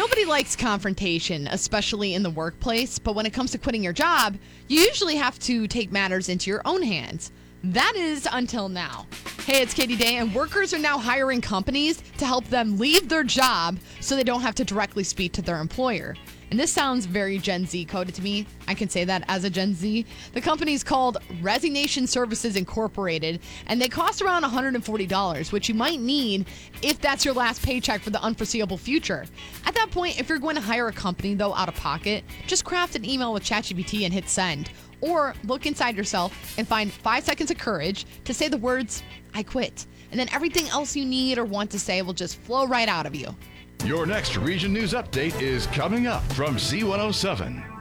Nobody likes confrontation, especially in the workplace, but when it comes to quitting your job, you usually have to take matters into your own hands. That is until now. Hey, it's Katie Day, and workers are now hiring companies to help them leave their job so they don't have to directly speak to their employer. And this sounds very Gen Z coded to me. I can say that as a Gen Z. The company's called Resignation Services Incorporated, and they cost around $140, which you might need if that's your last paycheck for the unforeseeable future. At that point, if you're going to hire a company, though, out of pocket, just craft an email with ChatGPT and hit send. Or look inside yourself and find 5 seconds of courage to say the words, "I quit." And then everything else you need or want to say will just flow right out of you. Your next Region News Update is coming up from Z107.